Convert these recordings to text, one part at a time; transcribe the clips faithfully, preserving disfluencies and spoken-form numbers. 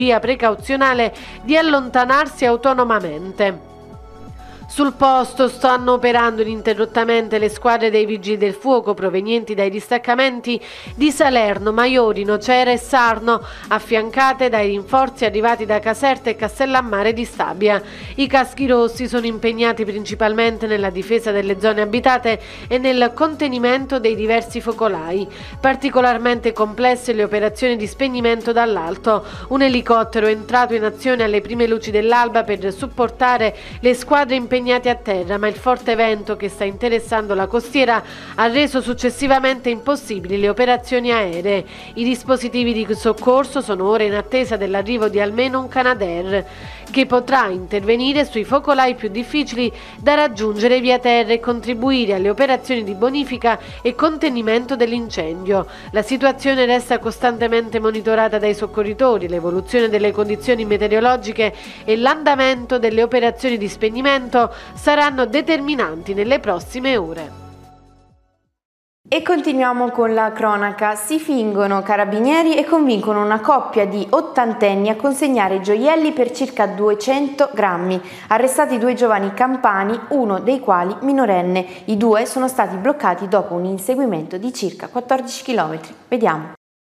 via precauzionale di allontanarsi autonomamente. Sul posto stanno operando ininterrottamente le squadre dei Vigili del Fuoco provenienti dai distaccamenti di Salerno, Maiori, Nocera e Sarno, affiancate dai rinforzi arrivati da Caserta e Castellammare di Stabia. I caschi rossi sono impegnati principalmente nella difesa delle zone abitate e nel contenimento dei diversi focolai. Particolarmente complesse le operazioni di spegnimento dall'alto. Un elicottero è entrato in azione alle prime luci dell'alba per supportare le squadre impegnate a terra, ma il forte vento che sta interessando la costiera ha reso successivamente impossibili le operazioni aeree. I dispositivi di soccorso sono ora in attesa dell'arrivo di almeno un Canadair che potrà intervenire sui focolai più difficili da raggiungere via terra e contribuire alle operazioni di bonifica e contenimento dell'incendio. La situazione resta costantemente monitorata dai soccorritori, l'evoluzione delle condizioni meteorologiche e l'andamento delle operazioni di spegnimento saranno determinanti nelle prossime ore. E continuiamo con la cronaca. Si fingono carabinieri e convincono una coppia di ottantenni a consegnare gioielli per circa duecento grammi. Arrestati due giovani campani, uno dei quali minorenne. I due sono stati bloccati dopo un inseguimento di circa quattordici chilometri. Vediamo.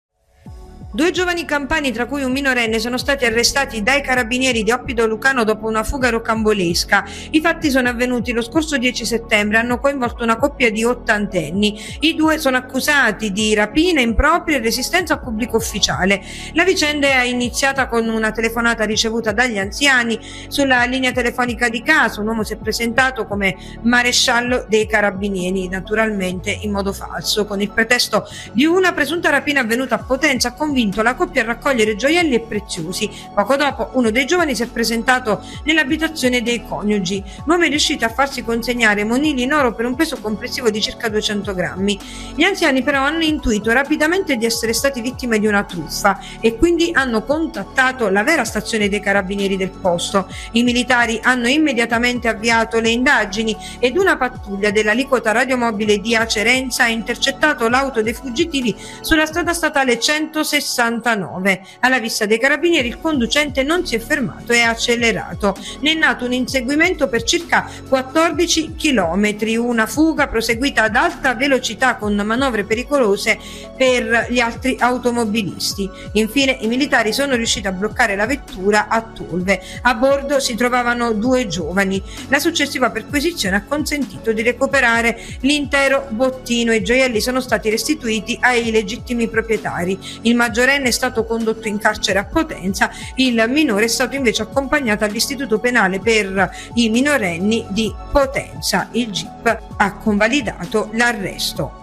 Due giovani campani, tra cui un minorenne, sono stati arrestati dai carabinieri di Oppido Lucano dopo una fuga rocambolesca. I fatti sono avvenuti lo scorso dieci settembre, hanno coinvolto una coppia di ottantenni. I due sono accusati di rapina impropria e resistenza a pubblico ufficiale. La vicenda è iniziata con una telefonata ricevuta dagli anziani sulla linea telefonica di casa. Un uomo si è presentato come maresciallo dei carabinieri, naturalmente in modo falso, con il pretesto di una presunta rapina avvenuta a Potenza, ha convinto la coppia a raccogliere gioielli e preziosi. Poco dopo uno dei giovani si è presentato nell'abitazione dei coniugi. L'uomo è riuscito a farsi consegnare monili in oro per un peso complessivo di circa duecento grammi. Gli anziani però hanno intuito rapidamente di essere stati vittime di una truffa e quindi hanno contattato la vera stazione dei carabinieri del posto. I militari hanno immediatamente avviato le indagini ed una pattuglia dell'aliquota radiomobile di Acerenza ha intercettato l'auto dei fuggitivi sulla strada statale centosessantanove. Alla vista dei carabinieri il conducente non si è fermato e ha accelerato. Ne è nato un inseguimento per circa quattordici chilometri, una fuga proseguita ad alta velocità con manovre pericolose per gli altri automobilisti. Infine i militari sono riusciti a bloccare la vettura a Tolve. A bordo si trovavano due giovani. La successiva perquisizione ha consentito di recuperare l'intero bottino e i gioielli sono stati restituiti ai legittimi proprietari. Il maggiorenne è stato condotto in carcere a Potenza, il minore è stato invece accompagnato all'istituto penale per i minorenni di Potenza. Il G I P ha convalidato l'arresto.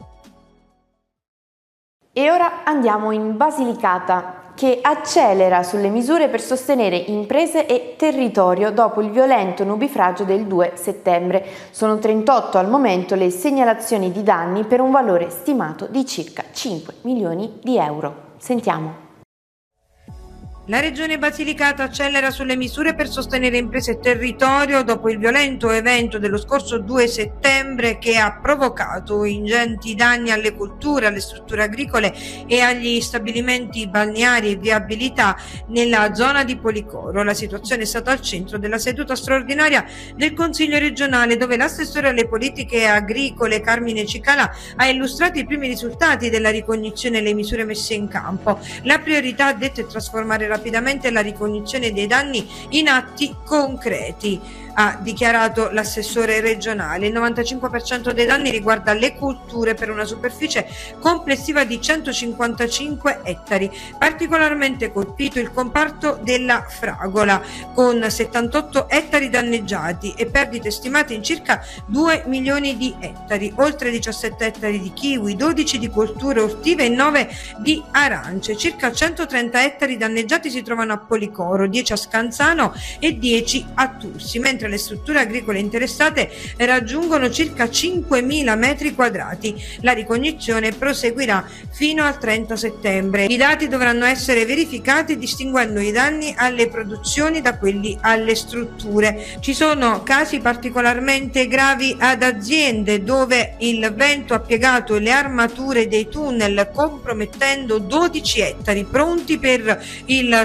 E ora andiamo in Basilicata, che accelera sulle misure per sostenere imprese e territorio dopo il violento nubifragio del due settembre. Sono trentotto al momento le segnalazioni di danni per un valore stimato di circa cinque milioni di euro. Sentiamo. La Regione Basilicata accelera sulle misure per sostenere imprese e territorio dopo il violento evento dello scorso due settembre che ha provocato ingenti danni alle colture, alle strutture agricole e agli stabilimenti balneari e viabilità nella zona di Policoro. La situazione è stata al centro della seduta straordinaria del Consiglio regionale, dove l'assessore alle politiche agricole Carmine Cicalà ha illustrato i primi risultati della ricognizione e le misure messe in campo. La priorità detta è trasformare rapidamente la ricognizione dei danni in atti concreti, ha dichiarato l'assessore regionale. Il novantacinque per cento dei danni riguarda le colture per una superficie complessiva di centocinquantacinque ettari. Particolarmente colpito il comparto della fragola, con settantotto ettari danneggiati e perdite stimate in circa due milioni di ettari, oltre diciassette ettari di kiwi, dodici di colture ortive e nove di arance. Circa centotrenta ettari danneggiati si trovano a Policoro, dieci a Scanzano e dieci a Tursi, mentre le strutture agricole interessate raggiungono circa cinquemila metri quadrati. La ricognizione proseguirà fino al trenta settembre. I dati dovranno essere verificati distinguendo i danni alle produzioni da quelli alle strutture. Ci sono casi particolarmente gravi ad aziende dove il vento ha piegato le armature dei tunnel, compromettendo dodici ettari pronti per il